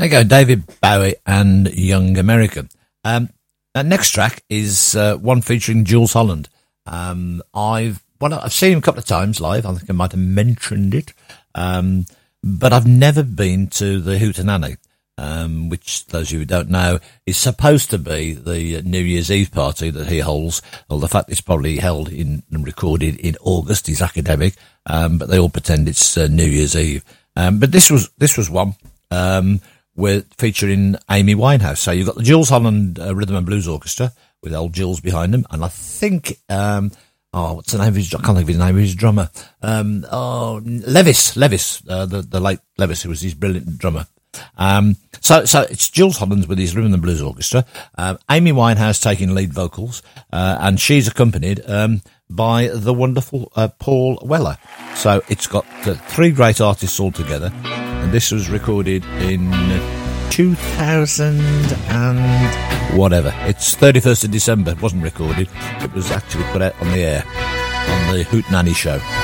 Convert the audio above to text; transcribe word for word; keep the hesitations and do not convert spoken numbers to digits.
There you go, David Bowie and Young American. Um, that next track is uh, one featuring Jools Holland. Um, I've well, I've seen him a couple of times live. I think I might have mentioned it, um, but I've never been to the Hootenanny, um, which those of you who don't know is supposed to be the New Year's Eve party that he holds. Well, the fact it's probably held in and recorded in August is academic, um, but they all pretend it's uh, New Year's Eve. Um, but this was this was one. Um, We're featuring Amy Winehouse. So you've got the Jools Holland uh, Rhythm and Blues Orchestra with old Jools behind them. And I think, um, oh, what's the name of his, I can't think of his name of his drummer. Um, oh, Levis, Levis, uh, the, the late Levis, who was his brilliant drummer. Um, so, so it's Jools Holland with his Rhythm and Blues Orchestra. Um, Amy Winehouse taking lead vocals, uh, and she's accompanied, um, by the wonderful, uh, Paul Weller. So it's got uh, three great artists all together. And this was recorded in two thousand and whatever. It's thirty-first of December. It wasn't recorded. It was actually put out on the air on the Hootenanny show.